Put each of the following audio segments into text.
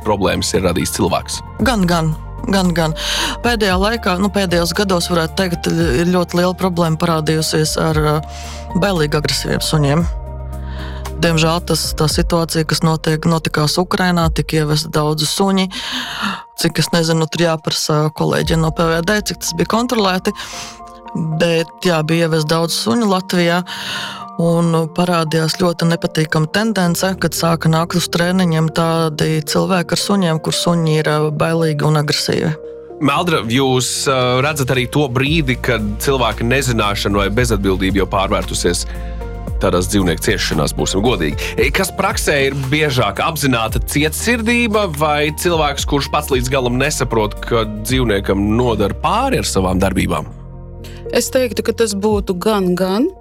problēmas ir radījis cilvēks? Gan. Pēdējā laikā, pēdējos gados varētu teikt, ir ļoti liela problēma parādījusies ar bailīgi agresīviem suņiem. Diemžēl tā situācija, kas notikās Ukrainā, tika ievesti daudzi suņi. Cik es nezinu, tur jāprasa kolēģiem no PVD, cik tas bija kontrolēti. Bet bija ievesti daudz suņu Latvijā. Un parādījās ļoti nepatīkama tendence, kad sāka nākt uz treniņiem tādi cilvēki ar suņiem, kur suņi ir bailīgi un agresīvi. Meldra, jūs redzat arī to brīdi, kad cilvēka nezināšana vai bezatbildība jau pārvērtusies tādās dzīvnieku ciešanās, būsim godīgi. Kas praksē ir biežāk apzināta cietsirdība vai cilvēks, kurš pats līdz galam nesaprot, ka dzīvniekam nodara pāri ar savām darbībām? Es teiktu, ka tas būtu gan,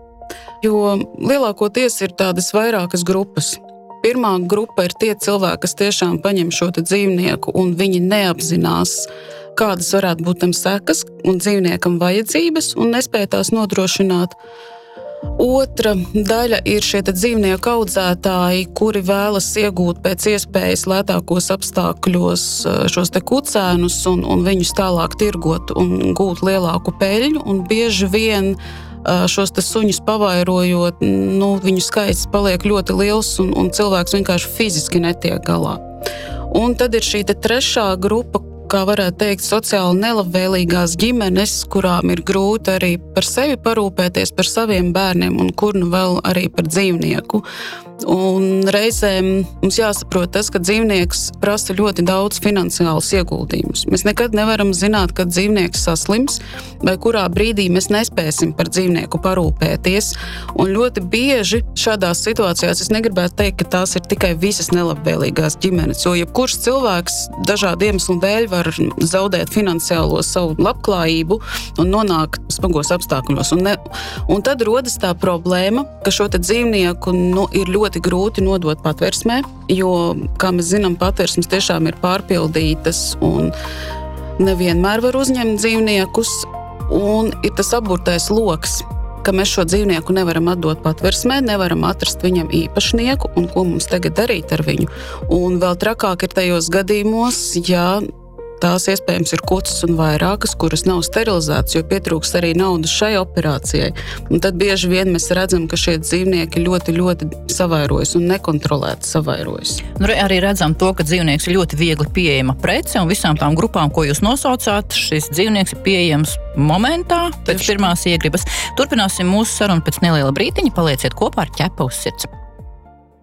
jo lielākoties ir tādas vairākas grupas. Pirmā grupa ir tie cilvēki, kas tiešām paņem šo dzīvnieku un viņi neapzinās, kādas varētu būt tam sekas un dzīvniekam vajadzības un nespēj tās nodrošināt. Otra daļa ir šie dzīvnieku audzētāji, kuri vēlas iegūt pēc iespējas lētākos apstākļos šos kucēnus un viņus tālāk tirgot un gūt lielāku peļņu. Un bieži vien šos suņus pavairojot, viņu skaits paliek ļoti liels un cilvēks vienkārši fiziski netiek galā. Un tad ir šī trešā grupa, kā varētu teikt, sociāli nelabvēlīgās ģimenes, kurām ir grūti arī par sevi parūpēties, par saviem bērniem un kur vēl arī par dzīvnieku. Un reizēm mums jāsaprot tas, ka dzīvnieks prasa ļoti daudz finansiālus ieguldījumus. Mēs nekad nevaram zināt, kad dzīvnieks saslims vai kurā brīdī mēs nespēsim par dzīvnieku parūpēties. Un ļoti bieži šādās situācijās es negribētu teikt, ka tās ir tikai visas nelabvēlīgās ģimenes, jo jebkurš cilvēks dažādu iemeslu dēļ var zaudēt finansiālo savu labklājību un nonākt smagos apstākļos. Un tad rodas tā problēma, ka šo dzīvnieku ir ļoti grūti nodot patversmē, jo, kā mēs zinām, patversmes tiešām ir pārpildītas un nevienmēr var uzņemt dzīvniekus. Un ir tas aburtais loks, ka mēs šo dzīvnieku nevaram atdot patversmē, nevaram atrast viņam īpašnieku un ko mums tagad darīt ar viņu. Un vēl trakāk ir tajos gadījumos, ja tās iespējams ir kucas un vairākas, kuras nav sterilizētas, jo pietrūkst arī naudas šai operācijai. Un tad bieži vien mēs redzam, ka šie dzīvnieki ļoti, ļoti savairojas un nekontrolēti savairojas. Arī redzam to, ka dzīvnieks ir ļoti viegli pieejama prece, un visām tām grupām, ko jūs nosaucāt, šis dzīvnieks ir pieejams momentā, pēc pirmās iegribas. Turpināsim mūsu sarunu pēc neliela brītiņa, palieciet kopā ar Ķepa uz sirds.